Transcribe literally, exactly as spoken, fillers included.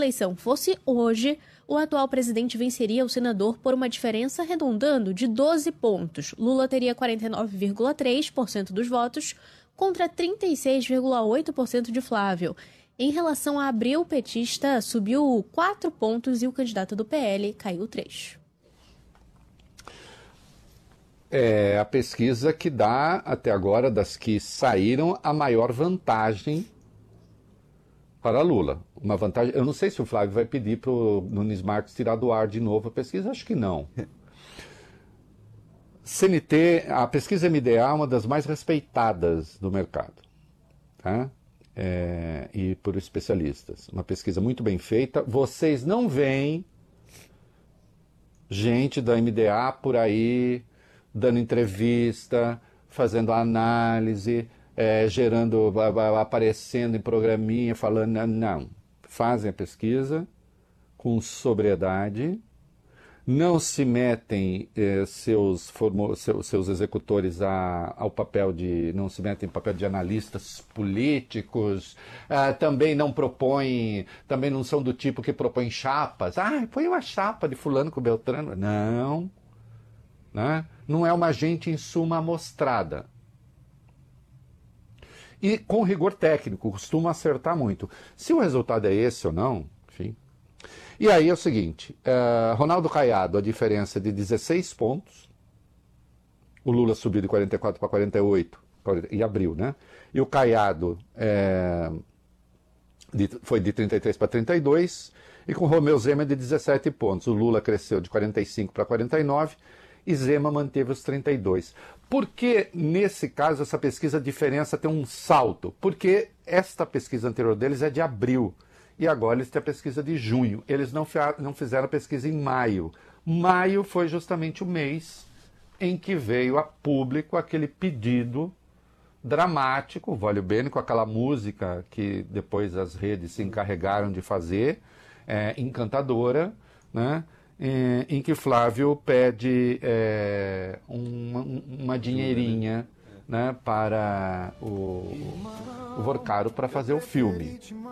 eleição fosse hoje, o atual presidente venceria o senador por uma diferença arredondando de doze pontos. Lula teria quarenta e nove vírgula três por cento dos votos contra trinta e seis vírgula oito por cento de Flávio. Em relação a Abril, o petista subiu quatro pontos e o candidato do P L caiu três. É a pesquisa que dá, até agora, das que saíram, a maior vantagem para Lula. Uma vantagem. Eu não sei se o Flávio vai pedir para o Nunes Marques tirar do ar de novo a pesquisa, acho que não. C N T, a pesquisa M D A é uma das mais respeitadas do mercado, tá? É, e por especialistas. Uma pesquisa muito bem feita. Vocês não veem gente da M D A por aí dando entrevista, fazendo análise, é, gerando, aparecendo em programinha, falando, não. Fazem a pesquisa com sobriedade, não se metem eh, seus, formo, seus, seus executores a, ao papel de, não se metem em papel de analistas políticos, ah, também não propõem, também não são do tipo que propõem chapas, ah, põe uma chapa de fulano com Beltrano, não, né? Não é uma gente em suma amostrada. E com rigor técnico, costuma acertar muito. Se o resultado é esse ou não, enfim. E aí é o seguinte, uh, Ronaldo Caiado, a diferença de dezesseis pontos, o Lula subiu de quarenta e quatro para quarenta e oito, e abriu, né? E o Caiado é, de, foi de trinta e três para trinta e dois, e com Romeu Zema de dezessete pontos. O Lula cresceu de quarenta e cinco para quarenta e nove, e Zema manteve os trinta e dois. Por que, nesse caso, essa pesquisa, a diferença tem um salto? Porque esta pesquisa anterior deles é de abril, e agora eles têm a pesquisa de junho. Eles não, não fizeram a pesquisa em maio. Maio foi justamente o mês em que veio a público aquele pedido dramático, o Vólio Bene, com aquela música que depois as redes se encarregaram de fazer, é, encantadora, né? Em que Flávio pede é, uma, uma dinheirinha, né, para o, o Vorcaro para fazer o filme.